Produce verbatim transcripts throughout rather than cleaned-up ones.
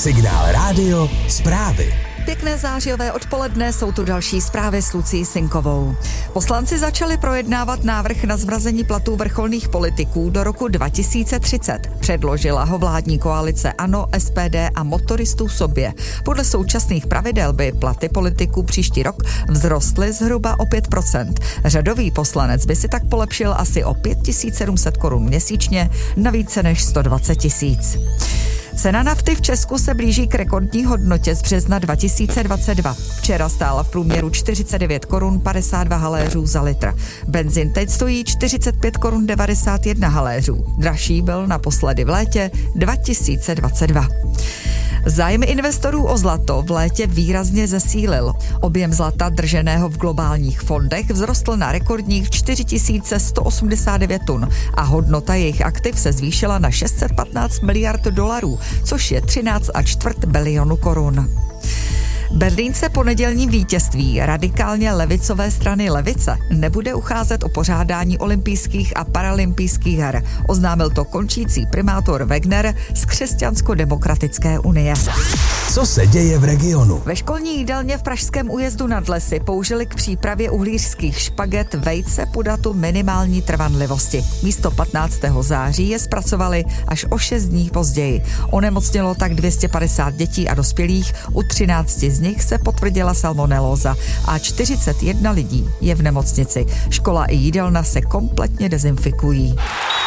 Signál rádio, zprávy. Pěkné zářijové odpoledne, jsou tu další zprávy s Lucí Sinkovou. Poslanci začali projednávat návrh na zmrazení platů vrcholných politiků do roku dva tisíce třicet. Předložila ho vládní koalice ANO, S P D a motoristů sobě. Podle současných pravidel by platy politiků příští rok vzrostly zhruba o pět procent. Řadový poslanec by si tak polepšil asi o pět tisíc sedm set korun měsíčně na více než sto dvacet tisíc. Cena nafty v Česku se blíží k rekordní hodnotě z března dva tisíce dvacet dva. Včera stála v průměru čtyřicet devět korun padesát dva haléřů za litr. Benzin teď stojí čtyřicet pět korun devadesát jedna haléřů. Dražší byl naposledy v létě dva tisíce dvacet dva. Zájem investorů o zlato v létě výrazně zesílil. Objem zlata drženého v globálních fondech vzrostl na rekordních čtyři tisíce sto osmdesát devět tun a hodnota jejich aktiv se zvýšila na šest set patnáct miliard dolarů, což je třináct a čtvrt bilionu korun. Berlínce po nedělním vítězství radikálně levicové strany Levice nebude ucházet o pořádání olympijských a paralympijských her. Oznámil to končící primátor Wegner z Křesťansko-demokratické unie. Co se děje v regionu? Ve školní jídelně v pražském Újezdu nad Lesy použili k přípravě uhlířských špaget vejce po datu minimální trvanlivosti. Místo patnáctého září je zpracovali až o šest dní později. Onemocnělo tak dvě stě padesát dětí a dospělých, u třinácti z nich se potvrdila salmonelóza a čtyřicet jedna lidí je v nemocnici. Škola i jídelna se kompletně dezinfikují.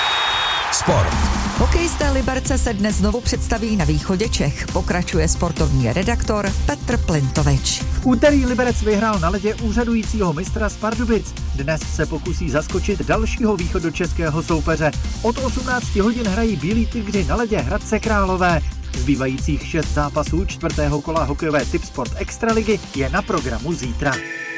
Sport. Hokejisté Liberce se dnes znovu představí na východě Čech. Pokračuje sportovní redaktor Petr Plintovič. V úterý Liberec vyhrál na ledě úřadujícího mistra z Pardubic. Dnes se pokusí zaskočit dalšího východočeského soupeře. Od osmnácti hodin hrají Bílí tygři na ledě Hradce Králové. Zbývajících šest zápasů čtvrtého kola hokejové Tipsport Extraligy je na programu zítra.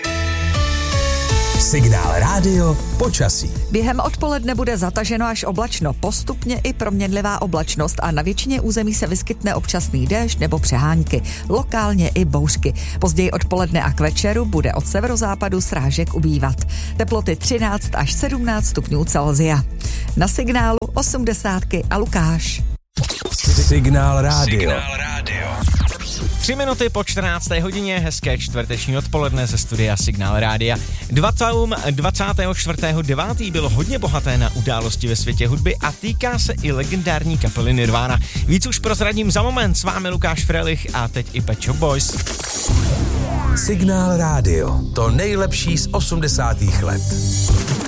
Signál rádio, počasí. Během odpoledne bude zataženo až oblačno, postupně i proměnlivá oblačnost a na většině území se vyskytne občasný déšť nebo přehánky, lokálně i bouřky. Později odpoledne a k večeru bude od severozápadu srážek ubývat. Teploty třináct až sedmnáct stupňů Celsia. Na signálu osmdesátky a Lukáš. Signál rádio. Signál rádio. Tři minuty po čtrnácté hodině, hezké čtvrteční odpoledne ze studia Signál rádia. dvacátého čtvrtého devátého bylo hodně bohaté na události ve světě hudby a týká se i legendární kapely Nirvana. Víc už prozradím za moment, s vámi Lukáš Frelich a teď i Pet Shop Boys. Signál rádio, to nejlepší z osmdesátých let.